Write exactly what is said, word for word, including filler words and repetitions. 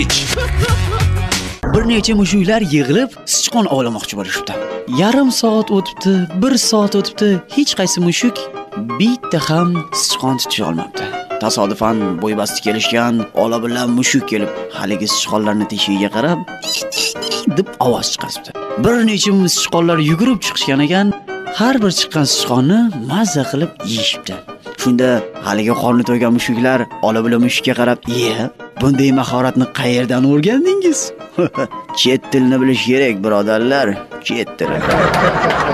Bir necha mushuklar yig'ilib sichqon ovlamoqchi bo'lishibdi. Yarim soat o'tibdi, bir soat o'tibdi, hech qaysi mushuk bitta ham sichqon tutisha olmabdi. Tasodifan bo'ybasti kelishgan ola bilan mushuk kelib, haligi sichqonlarning teshigiga qarab deb ovoz chiqaribdi. Bir necha sichqonlar yugurib chiqishgan ekan, har bir chiqqan sichqonni mazza qilib yeyishibdi. Shunda haligi qorni to'ygan mushuklar ola bilan mushukka qarab, "Ye, bunday mahoratni qayerdan o'rgandingiz?" Chet tilni bilish kerak, birodarlar, chet tili.